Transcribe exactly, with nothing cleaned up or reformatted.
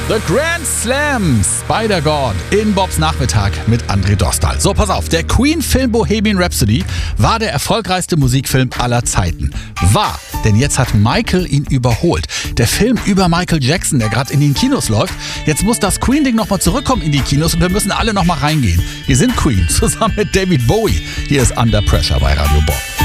The Grand Slam, Spider-God in Bobs Nachmittag mit André Dostal. So, pass auf, der Queen-Film Bohemian Rhapsody war der erfolgreichste Musikfilm aller Zeiten. War, denn jetzt hat Michael ihn überholt. Der Film über Michael Jackson, der gerade in den Kinos läuft. Jetzt muss das Queen-Ding nochmal zurückkommen in die Kinos und wir müssen alle nochmal reingehen. Hier sind Queen zusammen mit David Bowie. Hier ist Under Pressure bei Radio Bob.